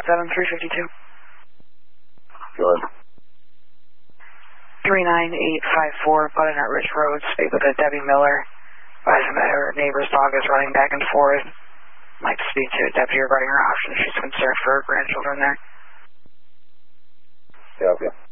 352. Go ahead. 39854, Butternut Ridge Road. Speak with a Debbie Miller. Advise him that her neighbor's dog is running back and forth. Might speak to a deputy regarding her options. She's concerned for her grandchildren there. Yeah, okay.